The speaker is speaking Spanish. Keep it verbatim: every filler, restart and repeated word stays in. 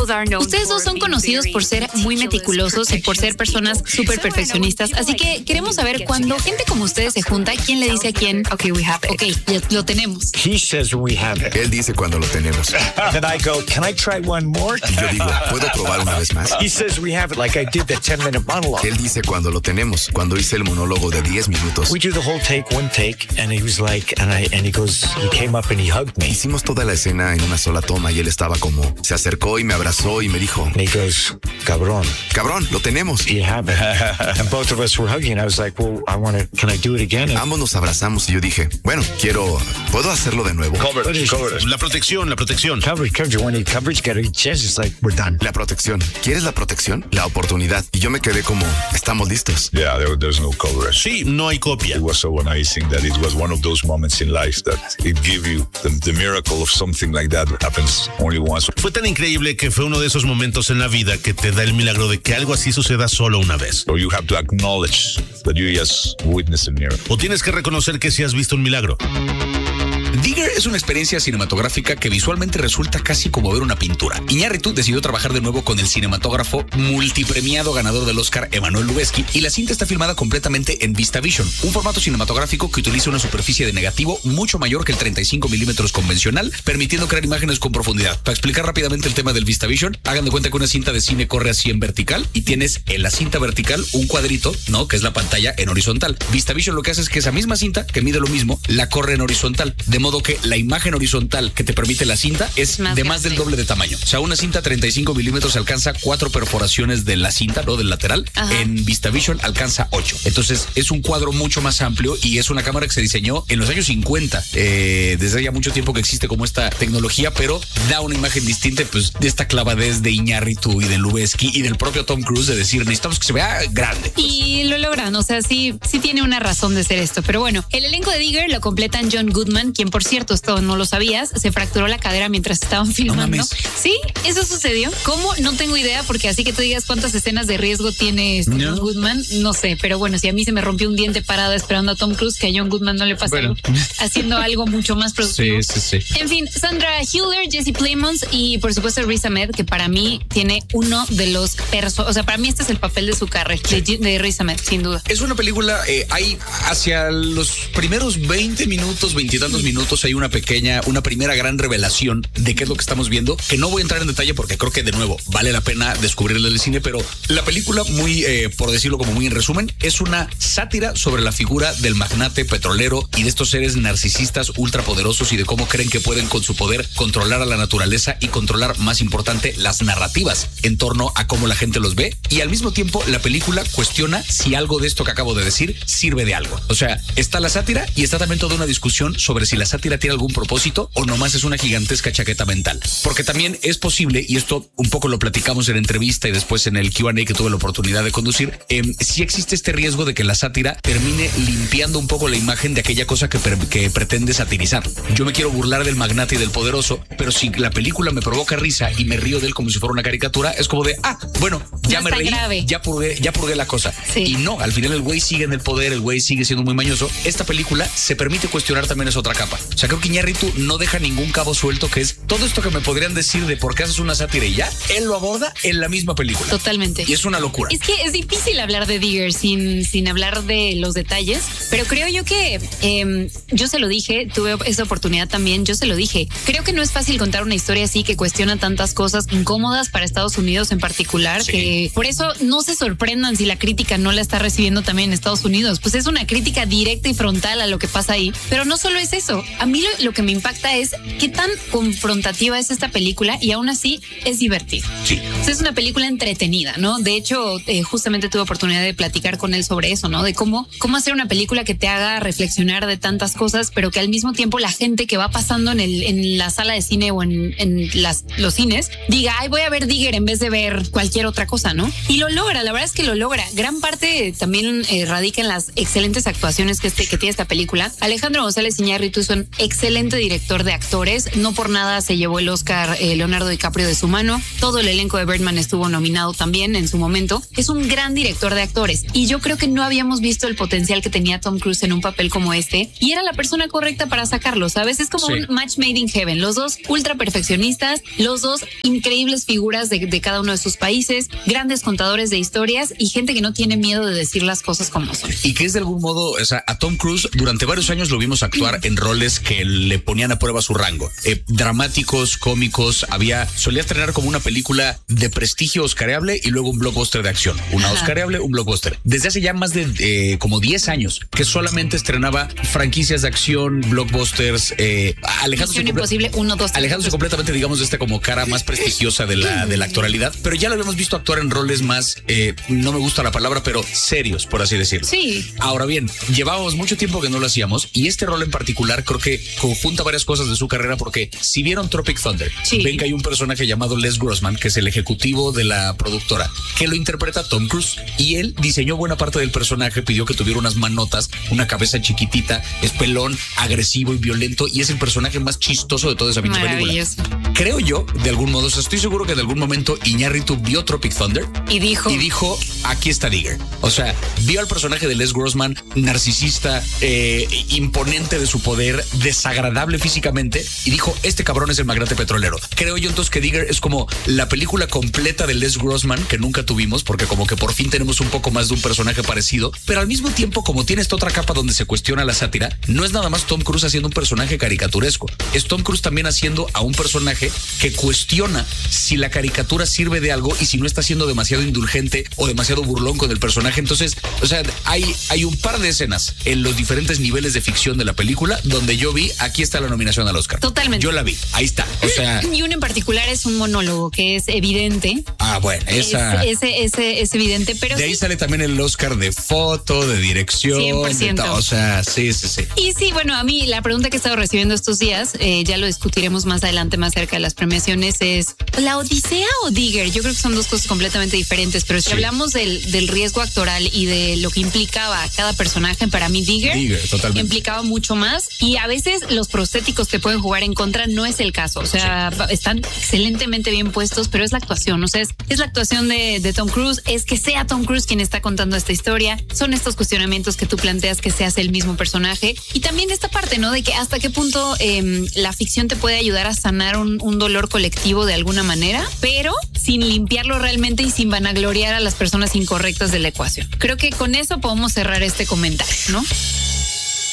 Ustedes dos son conocidos por ser muy meticulosos y por ser personas súper perfeccionistas, así que queremos saber cuando gente como ustedes se junta, ¿quién le dice a quién? Ok, we have it. Ok, ya lo tenemos. He says we have it. Él dice cuando lo tenemos. Then I go, can I try one more? Y yo digo, ¿puedo probar una vez más? He says we have it, like I did the ten minute monologue. Él dice cuando lo tenemos, cuando hice el monólogo de diez minutos. We do the whole take, one take, and he was like, and I, and he goes, he came up and he hugged me. Hicimos toda la escena en una sola toma y él estaba como, se acercó y me abrazó y me dijo, And he goes, cabrón. Cabrón, lo tenemos. You have it. And both of us were hugging. I was like, well, I want to, can I do it again? Ambos nos abrazamos y yo dije, bueno, quiero, ¿puedo hacerlo de nuevo? Cover, cover. La protección, la protección. Coverage, coverage. When he coverage got a chest, it's like, we're done. La protección. ¿Quieres la protección? La oportunidad. Y yo me quedé como, estamos listos. Yeah, there, there's no coverage. Sí, no hay copia. It was so amazing that it was one of those moments in life that it gave you the, the miracle of something like that happens only once. Fue tan increíble que fue uno de esos momentos en la vida que te da el milagro de que algo así suceda solo una vez. So you have to acknowledge that you just witnessed a miracle. O tienes que reconocer que sí has visto un milagro. Digger es una experiencia cinematográfica que visualmente resulta casi como ver una pintura. Iñárritu decidió trabajar de nuevo con el cinematógrafo multipremiado ganador del Oscar Emanuel Lubezki y la cinta está filmada completamente en VistaVision, un formato cinematográfico que utiliza una superficie de negativo mucho mayor que el treinta y cinco milímetros convencional, permitiendo crear imágenes con profundidad. Para explicar rápidamente el tema del VistaVision, hagan de cuenta que una cinta de cine corre así en vertical y tienes en la cinta vertical un cuadrito, ¿no? Que es la pantalla en horizontal. VistaVision lo que hace es que esa misma cinta, que mide lo mismo, la corre en horizontal, de modo que la imagen horizontal que te permite la cinta es más de más del doble de tamaño. O sea, una cinta treinta y cinco milímetros alcanza cuatro perforaciones de la cinta, ¿no? Del lateral. Ajá. En VistaVision alcanza ocho. Entonces es un cuadro mucho más amplio y es una cámara que se diseñó en los años cincuenta. Eh, desde ya mucho tiempo que existe como esta tecnología, pero da una imagen distinta, pues, de esta clavadez de Iñárritu y de Lubezki y del propio Tom Cruise de decir, necesitamos que se vea grande. Y lo logran, o sea, sí, sí tiene una razón de ser esto. Pero bueno, el elenco de Digger lo completan John Goodman, quien por cierto, esto no lo sabías, se fracturó la cadera mientras estaban filmando. No sí, eso sucedió. ¿Cómo? No tengo idea, porque así que tú digas cuántas escenas de riesgo tiene este no. John Goodman, no sé, pero bueno, si a mí se me rompió un diente parada esperando a Tom Cruise, que a John Goodman no le pasa bueno. algo, haciendo algo mucho más productivo. Sí, sí, sí. En fin, Sandra Hüller, Jesse Plemons y por supuesto Riz Ahmed, que para mí tiene uno de los persos, o sea, para mí este es el papel de su carrera, sí. de, de Riz Ahmed, sin duda. Es una película, eh, hay hacia los primeros veinte minutos, veintitantos minutos, hay una pequeña, una primera gran revelación de qué es lo que estamos viendo, que no voy a entrar en detalle porque creo que de nuevo vale la pena descubrirla en el cine, pero la película, muy eh, por decirlo como muy en resumen, es una sátira sobre la figura del magnate petrolero y de estos seres narcisistas ultrapoderosos y de cómo creen que pueden con su poder controlar a la naturaleza y controlar, más importante, las narrativas en torno a cómo la gente los ve, y al mismo tiempo la película cuestiona si algo de esto que acabo de decir sirve de algo. O sea, está la sátira y está también toda una discusión sobre si la sátira tiene algún propósito o nomás es una gigantesca chaqueta mental. Porque también es posible, y esto un poco lo platicamos en entrevista y después en el Q and A que tuve la oportunidad de conducir, eh, sí existe este riesgo de que la sátira termine limpiando un poco la imagen de aquella cosa que, pre- que pretende satirizar. Yo me quiero burlar del magnate y del poderoso, pero si la película me provoca risa y me río de él como si fuera una caricatura, es como de, ah, bueno, ya no me reí, grave. ya purgué, ya purgué la cosa. Sí. Y no, al final el güey sigue en el poder, el güey sigue siendo muy mañoso. Esta película se permite cuestionar también esa otra capa. O sea, creo que Iñárritu no deja ningún cabo suelto, que es todo esto que me podrían decir de por qué haces una sátira y ya, él lo aborda en la misma película. Totalmente. Y es una locura. Es que es difícil hablar de Digger sin, sin hablar de los detalles, pero creo yo que eh, yo se lo dije, tuve esa oportunidad también, yo se lo dije. Creo que no es fácil contar una historia así que cuestiona tantas cosas incómodas para Estados Unidos en particular, sí. que por eso no se sorprendan si la crítica no la está recibiendo también en Estados Unidos. Pues es una crítica directa y frontal a lo que pasa ahí. Pero no solo es eso. A mí lo, lo que me impacta es qué tan confrontativa es esta película y aún así es divertida. Sí. O sea, es una película entretenida, ¿no? De hecho, eh, justamente tuve oportunidad de platicar con él sobre eso, ¿no? De cómo, cómo hacer una película que te haga reflexionar de tantas cosas, pero que al mismo tiempo la gente que va pasando en, el, en la sala de cine o en, en las, los cines diga, ay, voy a ver Digger en vez de ver cualquier otra cosa, ¿no? Y lo logra, la verdad es que lo logra. Gran parte también eh, radica en las excelentes actuaciones que, este, que tiene esta película. Alejandro González Iñárritu es opinión, excelente director de actores. No por nada se llevó el Oscar eh, Leonardo DiCaprio de su mano. Todo el elenco de Birdman estuvo nominado también en su momento. Es un gran director de actores y yo creo que no habíamos visto el potencial que tenía Tom Cruise en un papel como este y era la persona correcta para sacarlo, ¿sabes? Es como sí. un match made in heaven. Los dos ultra perfeccionistas, los dos increíbles figuras de, de cada uno de sus países, grandes contadores de historias y gente que no tiene miedo de decir las cosas como son. Y que es de algún modo, o sea, a Tom Cruise durante varios años lo vimos actuar en roles que le ponían a prueba su rango. Eh, dramáticos, cómicos, había, solía estrenar como una película de prestigio oscareable y luego un blockbuster de acción. Una Ajá. oscareable, un blockbuster. Desde hace ya más de eh, como diez años que solamente estrenaba franquicias de acción, blockbusters, eh, alejándose, imposible, uno, dos, alejándose completamente, digamos, de esta como cara más prestigiosa de la, de la actualidad. Pero ya lo habíamos visto actuar en roles más, eh, no me gusta la palabra, pero serios, por así decirlo. Sí. Ahora bien, llevábamos mucho tiempo que no lo hacíamos y este rol en particular creo que conjunta varias cosas de su carrera porque si vieron Tropic Thunder, sí. ven que hay un personaje llamado Les Grossman, que es el ejecutivo de la productora, que lo interpreta Tom Cruise y él diseñó buena parte del personaje, pidió que tuviera unas manotas, una cabeza chiquitita, es pelón, agresivo y violento y es el personaje más chistoso de toda esa pinche película. Creo yo, de algún modo, o sea, estoy seguro que de algún momento Iñárritu vio Tropic Thunder y dijo, y dijo, aquí está Digger. O sea, vio al personaje de Les Grossman, narcisista, eh, imponente de su poder, desagradable físicamente y dijo, este cabrón es el magnate petrolero. Creo yo entonces que Digger es como la película completa de Les Grossman que nunca tuvimos porque como que por fin tenemos un poco más de un personaje parecido, pero al mismo tiempo como tiene esta otra capa donde se cuestiona la sátira, no es nada más Tom Cruise haciendo un personaje caricaturesco, es Tom Cruise también haciendo a un personaje que cuestiona si la caricatura sirve de algo y si no está siendo demasiado indulgente o demasiado burlón con el personaje. Entonces, o sea, hay, hay un par de escenas en los diferentes niveles de ficción de la película donde yo vi, aquí está la nominación al Oscar. Totalmente. Yo la vi, ahí está. O sea, y uno en particular es un monólogo que es evidente. Ah, bueno, esa. Es, ese, ese, es evidente, pero de sí. ahí sale también el Oscar de foto, de dirección. cien por ciento. De o sea, sí, sí, sí. Y sí, bueno, a mí la pregunta que he estado recibiendo estos días, eh, ya lo discutiremos más adelante, más cerca de las premiaciones, es ¿La Odisea o Digger? Yo creo que son dos cosas completamente diferentes, pero si sí. hablamos del, del riesgo actoral y de lo que implicaba cada personaje, para mí Digger, Digger totalmente. implicaba mucho más y a veces los prostéticos te pueden jugar en contra, no es el caso, o sea, sí. están excelentemente bien puestos, pero es la actuación, o sea, es, es la actuación de, de Tom Cruise, es que sea Tom Cruise quien está contando esta historia, son estos cuestionamientos que tú planteas que se hace el mismo personaje y también esta parte, ¿no? De que hasta qué punto eh, la ficción te puede ayudar a sanar un, un dolor colectivo de alguna manera, pero sin limpiarlo realmente y sin vanagloriar a las personas incorrectas de la ecuación. Creo que con eso podemos cerrar este comentario, ¿no?